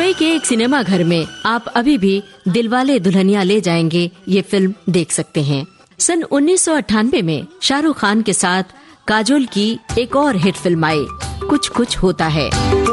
मुंबई के एक सिनेमा घर में आप अभी भी दिलवाले दुल्हनिया ले जाएंगे ये फिल्म देख सकते हैं। सन 1998 में शाहरुख खान के साथ काजोल की एक और हिट फिल्म आई, कुछ कुछ होता है।